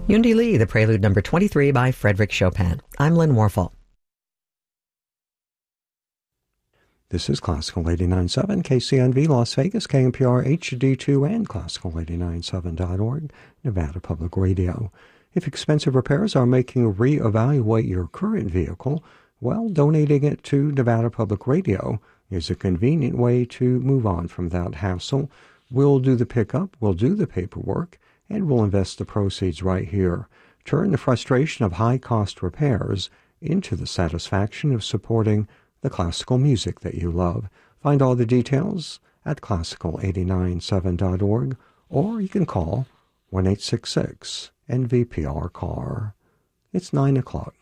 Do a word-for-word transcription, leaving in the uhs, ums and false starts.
Yundi Lee, the Prelude number twenty-three by Frédéric Chopin. I'm Lynn Warfel. This is Classical eighty-nine point seven, K C N V Las Vegas, K N P R H D two, and Classical eighty-nine point seven dot org, Nevada Public Radio. If expensive repairs are making you reevaluate your current vehicle, well, donating it to Nevada Public Radio is a convenient way to move on from that hassle. We'll do the pickup, we'll do the paperwork, and we'll invest the proceeds right here. Turn the frustration of high-cost repairs into the satisfaction of supporting the classical music that you love. Find all the details at classical eight nine seven dot org, or you can call one eight six six N V P R C A R. It's nine o'clock.